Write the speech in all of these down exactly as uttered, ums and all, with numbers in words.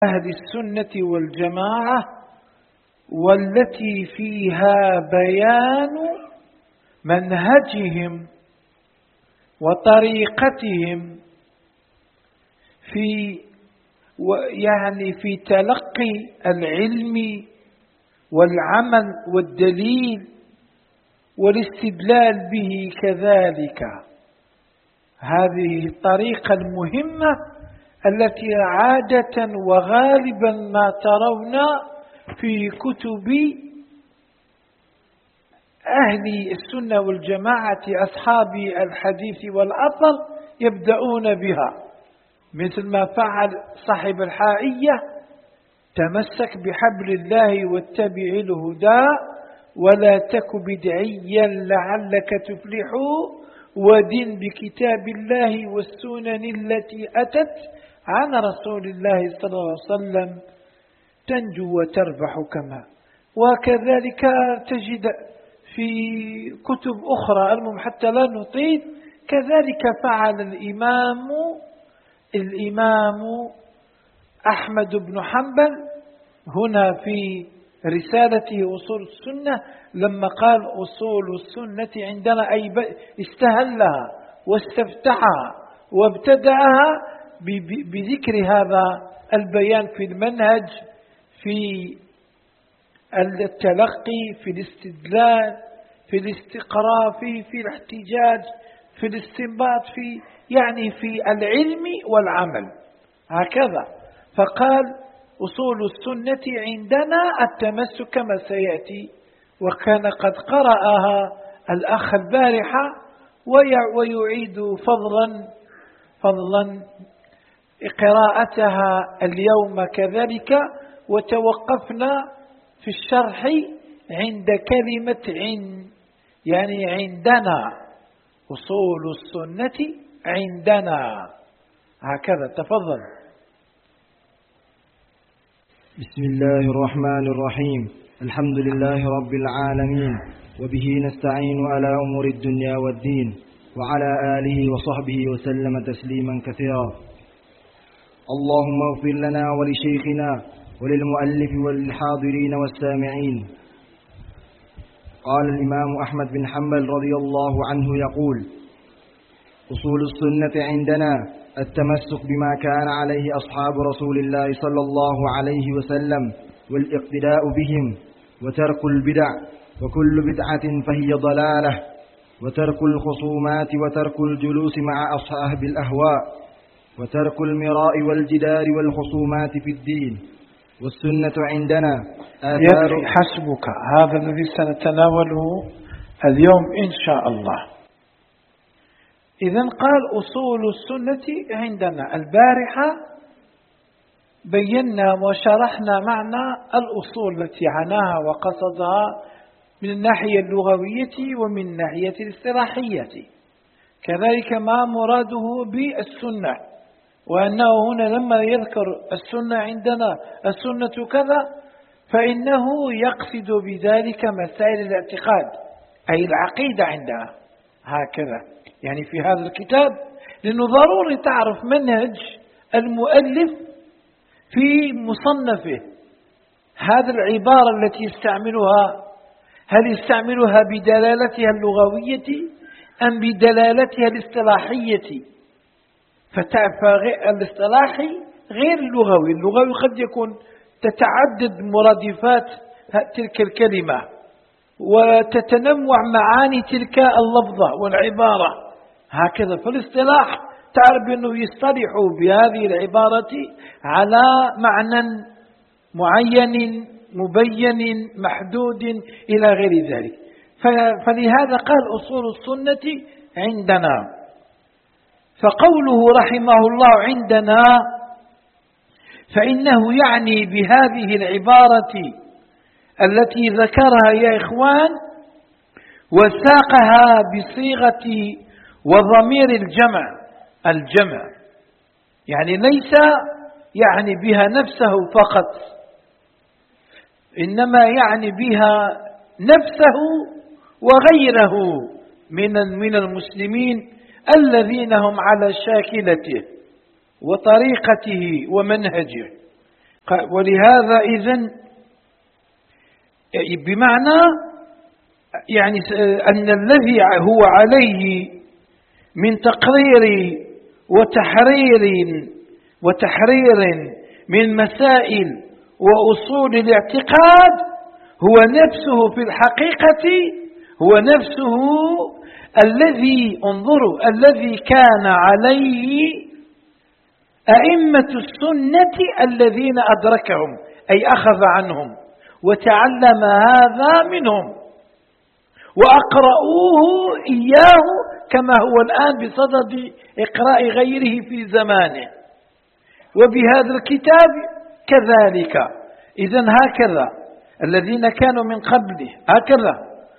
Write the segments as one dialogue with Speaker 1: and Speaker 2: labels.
Speaker 1: أهل السنة والجماعة، والتي فيها بيان منهجهم وطريقتهم في يعني في تلقي العلم والعمل والدليل والاستدلال به كذلك. هذه الطريقة المهمة التي عادة وغالبا ما ترون في كتب أهل السنة والجماعة أصحاب الحديث والأثر يبدأون بها، مثل ما فعل صاحب الحائية: تمسك بحبل الله واتبع الهدى ولا تك بدعيا لعلك تفلح، ودن بكتاب الله والسنن التي أتت عن رسول الله صلى الله عليه وسلم تنجو وتربح. كما وكذلك تجد في كتب أخرى، المهم حتى لا نطيل. كذلك فعل الإمام الإمام أحمد بن حنبل هنا في رسالته أصول السنة، لما قال أصول السنة عندنا أي استهلها واستفتحها وابتدأها بذكر هذا البيان في المنهج، في التلقي، في الاستدلال، في الاستقراء، في في الاحتجاج، في الاستنباط، في يعني في العلم والعمل هكذا. فقال أصول السنة عندنا التمسك كما سيأتي، وكان قد قرأها الأخ البارحة ويعيد فضلا فضلا قراءتها اليوم كذلك. وتوقفنا في الشرح عند كلمة عند، يعني عندنا أصول السنة عندنا هكذا. تفضل.
Speaker 2: بسم الله الرحمن الرحيم. الحمد لله رب العالمين، وبه نستعين على أمور الدنيا والدين، وعلى آله وصحبه وسلم تسليما كثيرا. اللهم اغفر لنا ولشيخنا وللمؤلف وللحاضرين والسامعين. قال الإمام أحمد بن حنبل رضي الله عنه يقول: أصول السنة عندنا التمسك بما كان عليه أصحاب رسول الله صلى الله عليه وسلم والاقتداء بهم، وترك البدع، وكل بدعة فهي ضلالة، وترك الخصومات، وترك الجلوس مع أصحاب الأهواء، وترك المراء والجدال والخصومات في الدين. والسنة عندنا آثار.
Speaker 1: يكفي حسبك هذا الذي سنتناوله اليوم إن شاء الله. إذن قال أصول السنة عندنا. البارحة بينا وشرحنا معنى الأصول التي عناها وقصدها من الناحية اللغوية ومن الناحية الاصطلاحية، كذلك ما مراده بالسنة، وأنه هنا لما يذكر السنة عندنا السنة كذا فإنه يقصد بذلك مسائل الاعتقاد، أي العقيدة عندنا هكذا، يعني في هذا الكتاب. لأنه ضروري تعرف منهج المؤلف في مصنفه. هذه العبارة التي يستعملها، هل يستعملها بدلالتها اللغوية أم بدلالتها الاصطلاحية؟ فالاصطلاحي غير اللغوي. اللغوي قد يكون تتعدد مرادفات تلك الكلمة وتتنوع معاني تلك اللفظة والعبارة هكذا. فالاصطلاح تعرف أنه يصطلح بهذه العبارة على معنى معين مبين محدود إلى غير ذلك. فلهذا قال أصول السنة عندنا. فقوله رحمه الله عندنا فإنه يعني بهذه العبارة التي ذكرها يا إخوان وساقها بصيغة وضمير الجمع الجمع يعني ليس يعني بها نفسه فقط، إنما يعني بها نفسه وغيره من من المسلمين الذين هم على شاكلته وطريقته ومنهجه. ولهذا إذن بمعنى يعني أن الذي هو عليه من تقرير وتحرير وتحرير من مسائل وأصول الاعتقاد هو نفسه في الحقيقة هو نفسه الذي انظروا الذي كان عليه أئمة السنة الذين أدركهم أي أخذ عنهم وتعلم هذا منهم وأقرؤوه إياه كما هو الآن بصدد إقراء غيره في زمانه. وبهذا الكتاب كذلك. إذن هكذا الذين كانوا من قبله هكذا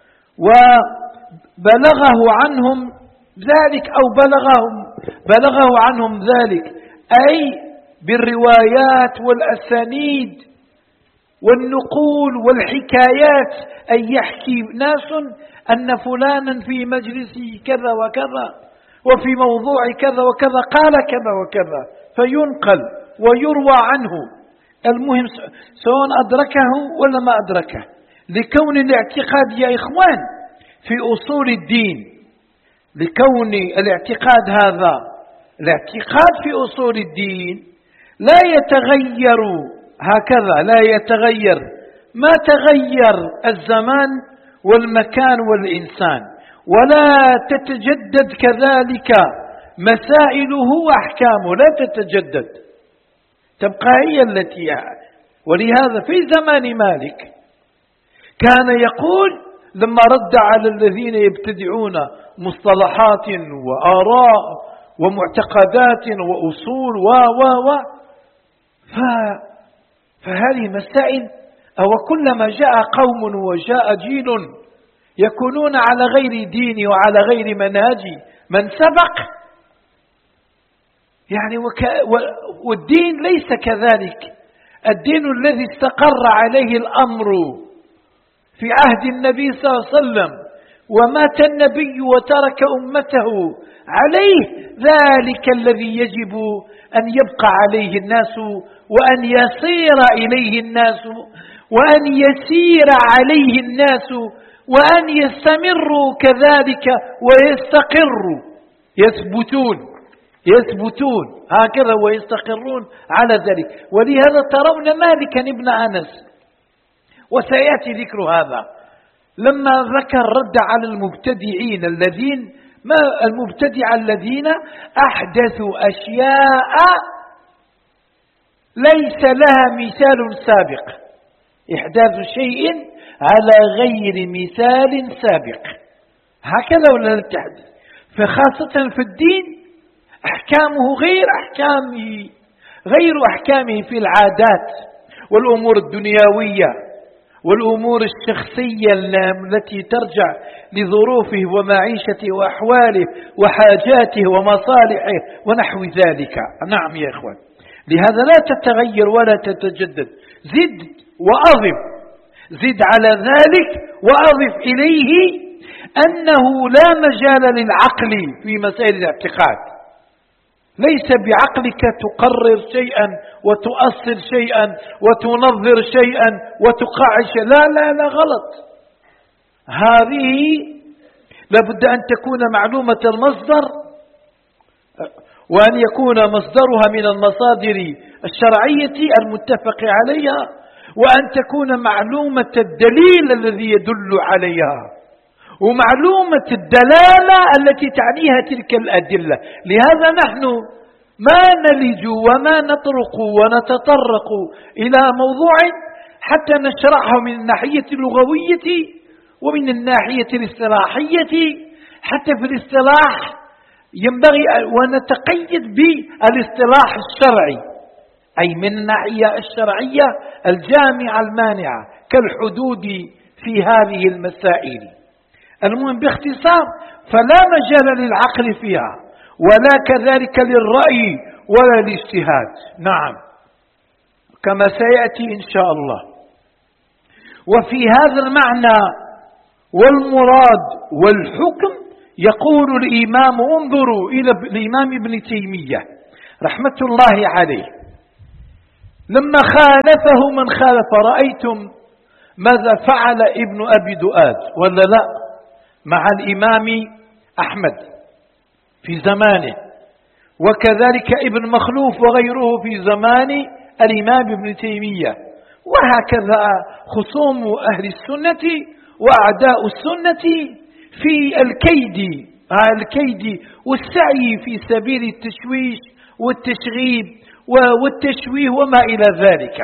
Speaker 1: وبلغه عنهم ذلك أو بلغهم بلغه عنهم ذلك أي بالروايات والأسانيد والنقول والحكايات أي يحكي ناس أن فلانا في مجلسه كذا وكذا وفي موضوع كذا وكذا قال كذا وكذا فينقل ويروى عنه. المهم سواء أدركه ولا ما أدركه لكون الاعتقاد يا إخوان في أصول الدين لكون الاعتقاد هذا الاعتقاد في أصول الدين لا يتغير هكذا لا يتغير ما تغير الزمان والمكان والإنسان ولا تتجدد كذلك مسائله وأحكامه لا تتجدد تبقى هي التي. ولهذا في زمان مالك كان يقول لما رد على الذين يبتدعون مصطلحات وآراء ومعتقدات وأصول و و و فهذه مسائل أو كلما جاء قوم وجاء جيل يكونون على غير دين وعلى غير منهج من سبق يعني وك والدين ليس كذلك. الدين الذي استقر عليه الأمر في عهد النبي صلى الله عليه وسلم ومات النبي وترك أمته عليه ذلك الذي يجب أن يبقى عليه الناس وأن يصير إليه الناس وأن يسير عليه الناس وأن يستمروا كذلك ويستقروا يثبتون يثبتون هكذا ويستقرون على ذلك. ولهذا ترون مالكا ابن أنس وسيأتي ذكر هذا لما ذكر رد على المبتدعين الذين ما المبتدع الذين أحدثوا أشياء ليس لها مثال سابق إحداث شيء على غير مثال سابق هكذا ولا التحديث فخاصة في الدين أحكامه غير أحكامه غير أحكامه في العادات والأمور الدنيوية والأمور الشخصية التي ترجع لظروفه ومعيشته وأحواله وحاجاته ومصالحه ونحو ذلك. نعم يا إخوان لهذا لا تتغير ولا تتجدد. زد وأضف زد على ذلك وأضف إليه أنه لا مجال للعقل في مسائل الاعتقاد. ليس بعقلك تقرر شيئا وتؤصل شيئا وتنظر شيئا وتقعد شيئا لا لا لا غلط. هذه لابد أن تكون معلومة المصدر وأن يكون مصدرها من المصادر الشرعية المتفق عليها وأن تكون معلومة الدليل الذي يدل عليها ومعلومة الدلالة التي تعنيها تلك الأدلة. لهذا نحن ما نلج وما نطرق ونتطرق إلى موضوع حتى نشرحه من الناحية اللغوية ومن الناحية الاصطلاحية حتى في الاصطلاح ينبغي ونتقيد بالاصطلاح الشرعي أي من الناحية الشرعية الجامعة المانعة كالحدود في هذه المسائل. المهم باختصار فلا مجال للعقل فيها ولا كذلك للرأي ولا الاجتهاد. نعم كما سيأتي إن شاء الله. وفي هذا المعنى والمراد والحكم يقول الإمام انظروا إلى الإمام ابن تيمية رحمة الله عليه لما خالفه من خالف. رأيتم ماذا فعل ابن أبي دؤاد ولا لا مع الإمام أحمد في زمانه، وكذلك ابن مخلوف وغيره في زمان الإمام ابن تيمية، وهكذا خصوم أهل السنة وأعداء السنة في الكيد الكيد والسعي في سبيل التشويش والتشغيب والتشويه وما إلى ذلك.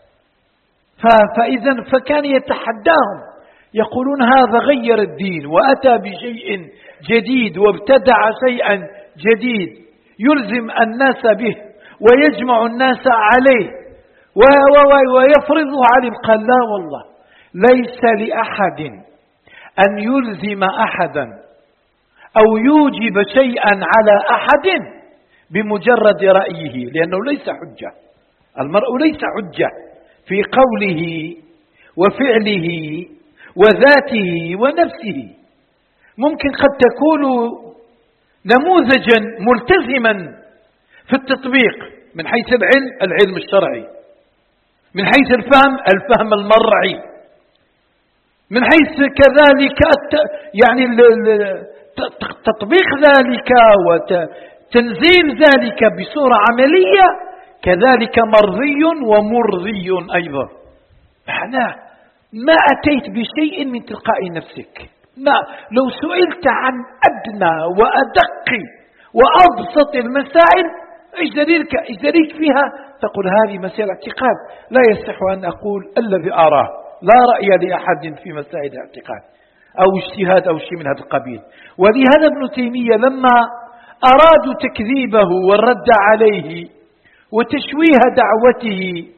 Speaker 1: فإذا فكان يتحداهم، يقولون هذا غير الدين وأتى بشيء جديد وابتدع شيئا جديد يلزم الناس به ويجمع الناس عليه ويفرضه عليهم. قال لا والله، ليس لأحد أن يلزم أحدا أو يوجب شيئا على أحد بمجرد رأيه، لأنه ليس حجة. المرء ليس حجة في قوله وفعله وذاته ونفسه. ممكن قد تكون نموذجا ملتزما في التطبيق من حيث العلم العلم الشرعي، من حيث الفهم الفهم المرعي، من حيث كذلك يعني تطبيق ذلك وتنزيل ذلك بصورة عملية، كذلك مرضي ومرضي أيضا. معناه ما أتيت بشيء من تلقاء نفسك. ما لو سئلت عن أدنى وأدق وأبسط المسائل إيش دليلك إيش دليلك فيها، تقول هذه مسائل اعتقاد لا يصح أن أقول الذي أراه، لا رأي لأحد في مسائل الاعتقاد أو اجتهاد أو شيء من هذا القبيل. ولهذا ابن تيمية لما أرادوا تكذيبه والرد عليه وتشويه دعوته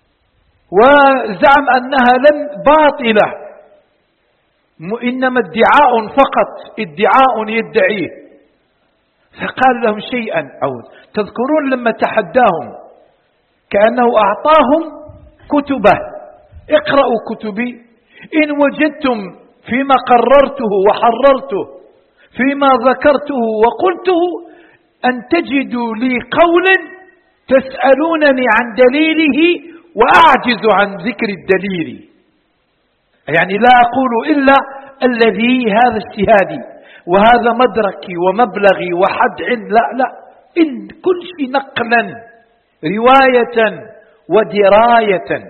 Speaker 1: وزعم أنها لم باطلة، إنما ادعاء فقط، ادعاء يدعيه، فقال لهم شيئا. أو تذكرون لما تحداهم كأنه أعطاهم كتبه، اقرأوا كتبي إن وجدتم فيما قررته وحررته فيما ذكرته وقلته أن تجدوا لي قول تسألونني عن دليله وأعجز عن ذكر الدليل. يعني لا أقول إلا الذي هذا اجتهادي وهذا مدركي ومبلغي وحد علم، لا لا، إن كل شيء نقلا رواية ودراية.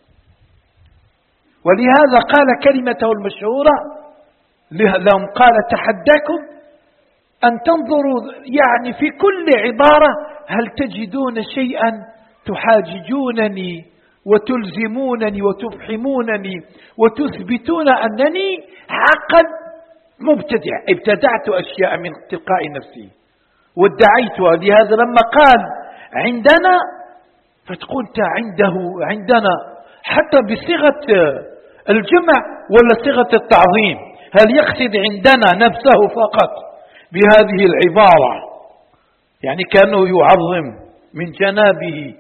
Speaker 1: ولهذا قال كلمته المشهورة لهم، قال تحداكم أن تنظروا يعني في كل عبارة هل تجدون شيئا تحاججونني وتلزمونني وتفحمونني وتثبتون أنني حقا مبتدع، ابتدعت أشياء من تلقاء نفسي وادعيتها. لهذا لما قال عندنا فتقول عنده عندنا حتى بصيغة الجمع ولا صيغة التعظيم، هل يقصد عندنا نفسه فقط بهذه العبارة، يعني كأنه يعظم من جنابه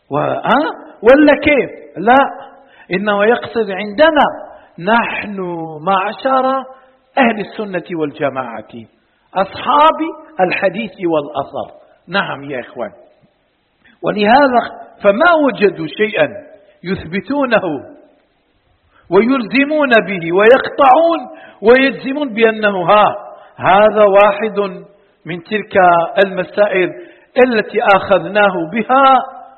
Speaker 1: ولا كيف؟ لا، إنه يقصد عندنا نحن معشر أهل السنة والجماعة أصحاب الحديث والأثر. نعم يا إخوان. ولهذا فما وجدوا شيئا يثبتونه ويلزمون به ويقطعون ويجزمون بأنه ها هذا واحد من تلك المسائل التي أخذناه بها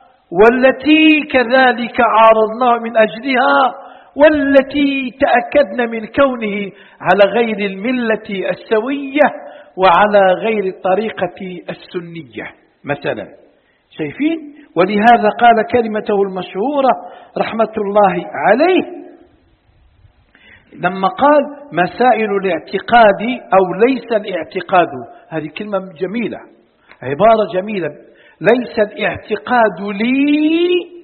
Speaker 1: والتي كذلك عارضناه من أجلها والتي تأكدنا من كونه على غير الملة السوية وعلى غير الطريقة السنية مثلا. شايفين؟ ولهذا قال كلمته المشهورة رحمة الله عليه لما قال مسائل الاعتقاد أو ليس الاعتقاد، هذه كلمة جميلة، عبارة جميلة، ليس الاعتقاد لي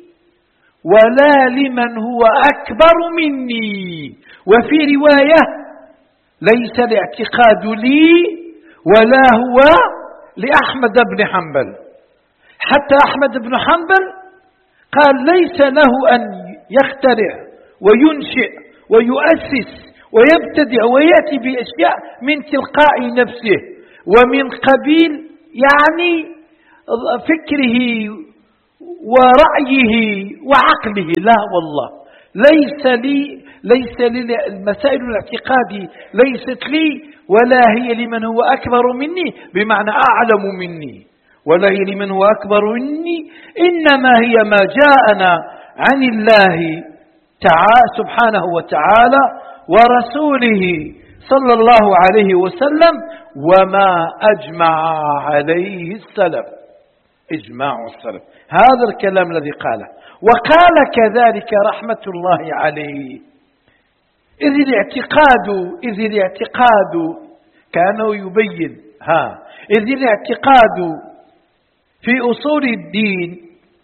Speaker 1: ولا لمن هو أكبر مني. وفي رواية ليس الاعتقاد لي ولا هو لأحمد بن حنبل. حتى أحمد بن حنبل قال ليس له أن يخترع وينشئ ويؤسس ويبتدع ويأتي بأشياء من تلقاء نفسه ومن قبيل يعني فكره ورأيه وعقله. لا والله، ليس لي ليس لي المسائل الاعتقادي ليست لي، ولا هي لمن هو أكبر مني بمعنى أعلم مني، ولا هي لمن هو أكبر مني، إنما هي ما جاءنا عن الله تعالى سبحانه وتعالى ورسوله صلى الله عليه وسلم، وما أجمع عليه السلف، إجماع السلف. هذا الكلام الذي قاله. وقال كذلك رحمة الله عليه: إذ الاعتقاد إذ الاعتقاد كانه يبين ها إذ الاعتقاد في أصول الدين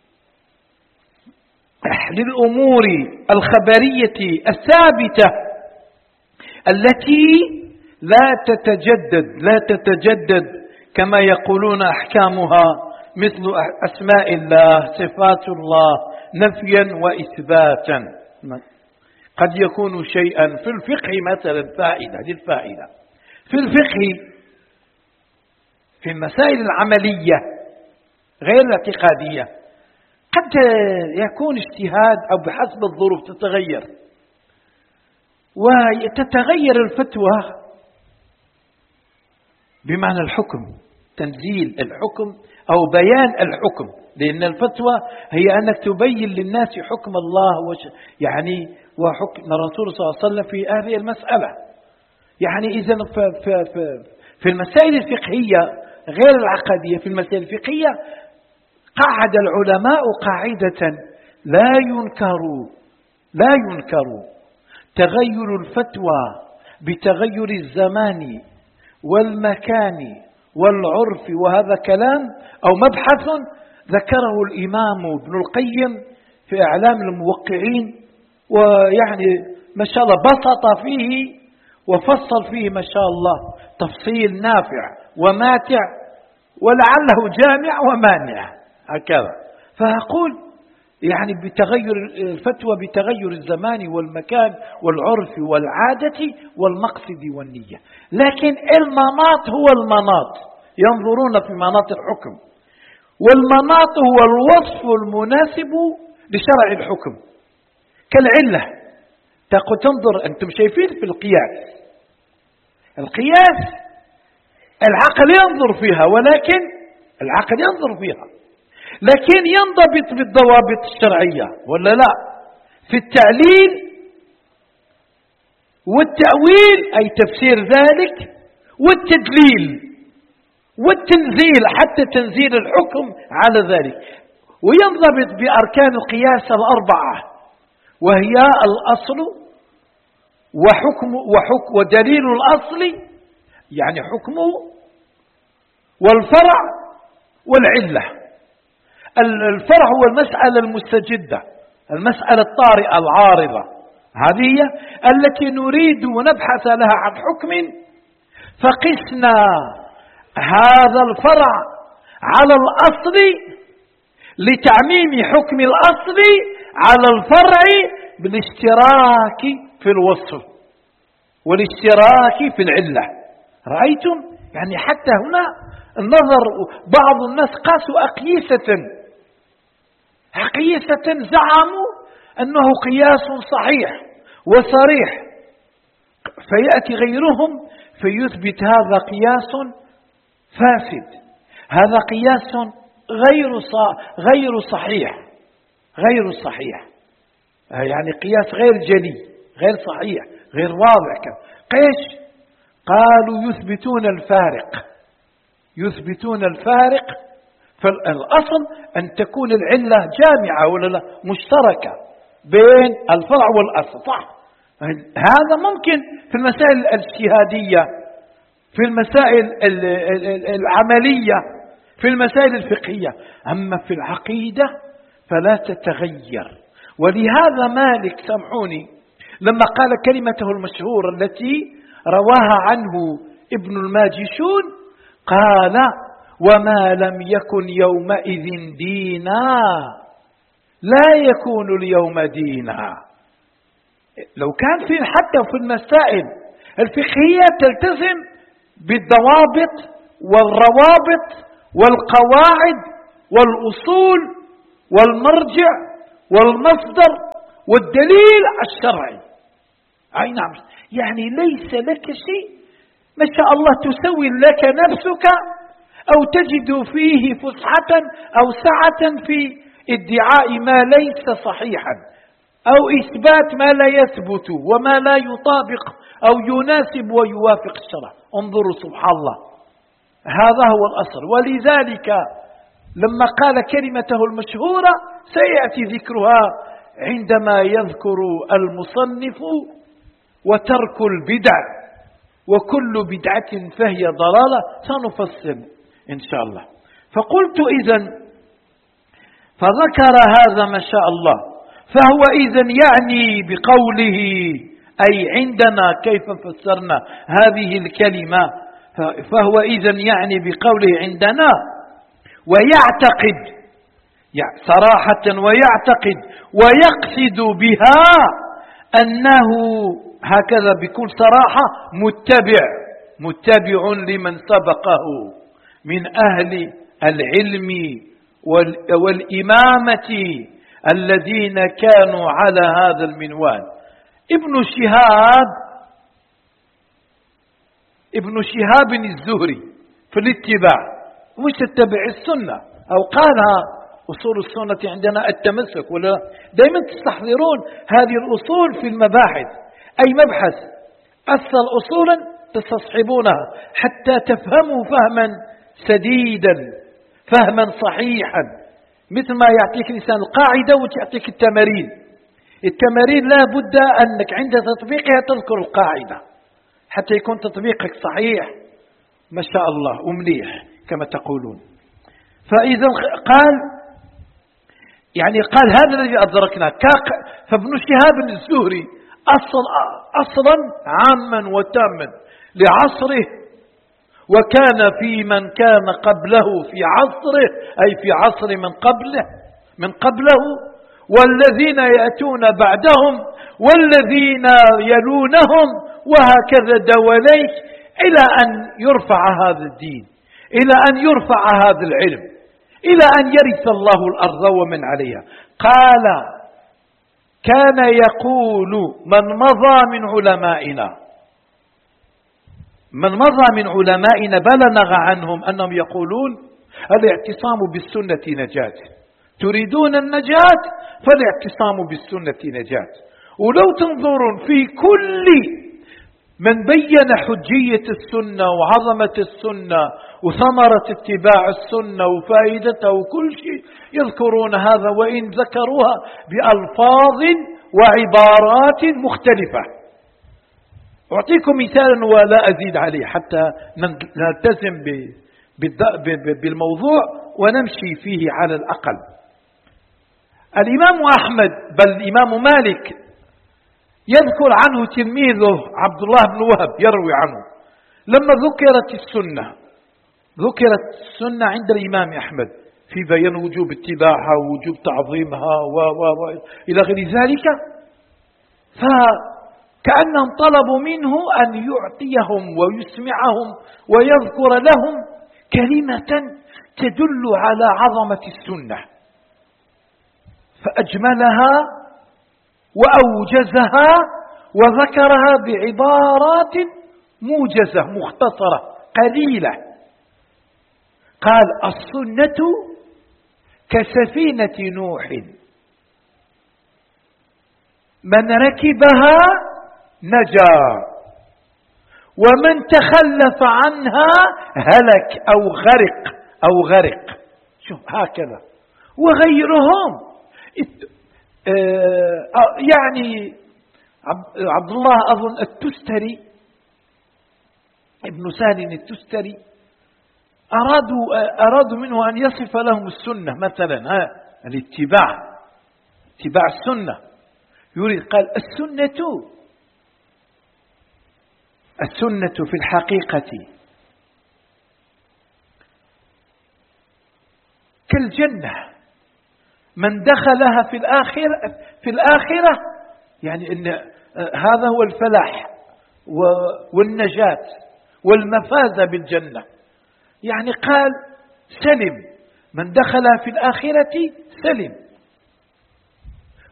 Speaker 1: للأمور الخبرية الثابتة التي لا تتجدد لا تتجدد كما يقولون أحكامها، مثل أسماء الله، صفات الله، نفيا وإثباتا. قد يكون شيئا في الفقه مثلا فائدة للفائدة في الفقه في المسائل العملية غير الاعتقادية، قد يكون اجتهاد أو بحسب الظروف تتغير، وتتغير الفتوى بمعنى الحكم، تنزيل الحكم أو بيان الحكم، لأن الفتوى هي أنك تبين للناس حكم الله وش يعني وحكم الرسول صلى الله عليه وسلم في هذه المسألة. يعني إذن في المسائل الفقهية غير العقدية، في المسائل الفقهية قعد العلماء قاعدة: لا ينكر لا ينكر تغير الفتوى بتغير الزمان والمكان والعرف. وهذا كلام أو مبحث ذكره الإمام ابن القيم في أعلام الموقعين، ويعني ما شاء الله بسط فيه وفصل فيه ما شاء الله تفصيل نافع وماتع، ولعله جامع ومانع هكذا. فأقول يعني بتغير الفتوى بتغير الزمان والمكان والعرف والعادة والمقصد والنية، لكن المناط هو المناط، ينظرون في مناط الحكم، والمناط هو الوصف المناسب لشرع الحكم. كالعلة تقول تنظر، أنتم شايفين في القياس، القياس العقل ينظر فيها، ولكن العقل ينظر فيها لكن ينضبط بالضوابط الشرعية ولا لا؟ في التعليل والتأويل أي تفسير ذلك، والتدليل والتنزيل حتى تنزيل الحكم على ذلك، وينضبط بأركان القياس الأربعة، وهي الأصل وحكم وحكم ودليل الأصل يعني حكمه، والفرع والعلة. الفرع هو المسألة المستجدة، المسألة الطارئة العارضة، هذه هي التي نريد ونبحث لها عن حكم، فقسنا هذا الفرع على الأصل لتعميم حكم الأصل على الفرع بالاشتراك في الوصف والاشتراك في العلة. رأيتم؟ يعني حتى هنا النظر، بعض الناس قاسوا أقيسة أقيسة زعموا أنه قياس صحيح وصريح، فيأتي غيرهم فيثبت هذا قياس فاسد، هذا قياس غير غير صحيح غير صحيح يعني قياس غير جلي غير صحيح غير واضح. قيش قالوا يثبتون الفارق يثبتون الفارق فالأصل أن تكون العلة جامعة ولا لا مشتركة بين الفرع والأصل، صح؟ هذا ممكن في المسائل الاجتهادية، في المسائل العملية، في المسائل الفقهية، أما في العقيدة فلا تتغير. ولهذا مالك سامحوني لما قال كلمته المشهورة التي رواها عنه ابن الماجشون، قال: وما لم يكن يومئذ دينا لا يكون اليوم دينا. لو كان في حتى في المسائل الفقهية تلتزم بالضوابط والروابط والقواعد والأصول والمرجع والمصدر والدليل الشرعي. أي نعم، يعني ليس لك شيء ما شاء الله تسوي لك نفسك أو تجد فيه فسحة أو سعة في ادعاء ما ليس صحيحا أو إثبات ما لا يثبت وما لا يطابق أو يناسب ويوافق الشرع. انظروا سبحان الله، هذا هو الأصل. ولذلك لما قال كلمته المشهورة سيأتي ذكرها عندما يذكر المصنف وترك البدع وكل بدعة فهي ضلالة، سنفصل إن شاء الله. فقلت إذن، فذكر هذا ما شاء الله، فهو إذن يعني بقوله أي عندنا كيف فسرنا هذه الكلمة، فهو إذن يعني بقوله عندنا ويعتقد صراحة ويعتقد ويقصد بها أنه هكذا بكل صراحة متبع متبع لمن سبقه من أهل العلم والإمامة الذين كانوا على هذا المنوال. ابن شهاب ابن شهاب الزهري في الاتباع مش تتبع السنة، أو قالها أصول السنة عندنا التمسك، ولا دائما تستحضرون هذه الأصول في المباحث. أي مبحث أصل أصولا تستصحبونها حتى تفهموا فهما سديدا فهما صحيحا، مثل ما يعطيك الإنسان القاعدة وتعطيك التمارين. التمارين لا بد أنك عند تطبيقها تذكر القاعدة حتى يكون تطبيقك صحيح ما شاء الله ومليح كما تقولون. فإذا قال يعني قال هذا الذي أدركناه. فابن شهاب الزهري أصل أصلا عاما وتاما لعصره، وكان في من كان قبله في عصره أي في عصر من قبله من قبله والذين يأتون بعدهم والذين يلونهم وهكذا دواليك، إلى أن يرفع هذا الدين، إلى أن يرفع هذا العلم، إلى أن يرث الله الأرض ومن عليها. قال كان يقول من مضى من علمائنا من مضى من علمائنا بلغ عنهم أنهم يقولون الاعتصام بالسنة نجاة، تريدون النجاة فالاعتصام بالسنة نجاة. ولو تنظرون في كل من بين حجية السنة وعظمة السنة وثمرة اتباع السنة وفائدته وكل شيء يذكرون هذا، وإن ذكروها بألفاظ وعبارات مختلفة. أعطيكم مثالا ولا أزيد عليه حتى نلتزم بالموضوع ونمشي فيه على الأقل. الإمام أحمد بل الإمام مالك يذكر عنه تلميذه عبد الله بن وهب يروي عنه لما ذكرت السنة ذكرت السنة عند الإمام أحمد في بيان وجوب اتباعها ووجوب تعظيمها و و و إلى غير ذلك، فكأنهم طلبوا منه أن يعطيهم ويسمعهم ويذكر لهم كلمة تدل على عظمة السنة، فأجملها وأوجزها وذكرها بعبارات موجزة مختصرة قليلة. قال السنة كسفينة نوح من ركبها نجا ومن تخلف عنها هلك أو غرق أو غرق. شوف هكذا. وغيرهم يعني عبد الله أظن التستري ابن سهل التستري أرادوا أرادوا منه أن يصف لهم السنة مثلا الاتباع اتباع السنة. يريد قال السنة السنة في الحقيقة كالجنة من دخلها في الآخرة في الآخرة يعني إن هذا هو الفلاح والنجاة والمفازة بالجنة. يعني قال سلم من دخلها في الآخرة سلم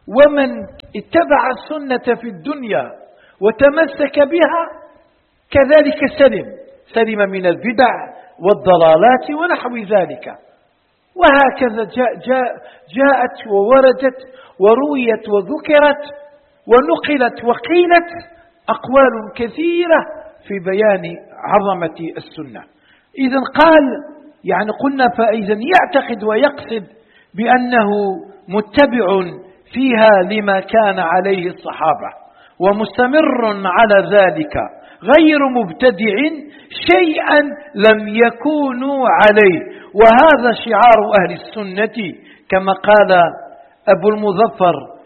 Speaker 1: ومن اتبع السنة في الدنيا وتمسك بها كذلك سلم سلم من البدع والضلالات ونحو ذلك. وهكذا جاء جاء جاءت ووردت ورويت وذكرت ونقلت وقيلت أقوال كثيرة في بيان عظمة السنة. إذا قال يعني قلنا فإذا يعتقد ويقصد بأنه متبع فيها لما كان عليه الصحابة ومستمر على ذلك غير مبتدع شيئا لم يكونوا عليه. وهذا شعار أهل السنة كما قال أبو المظفر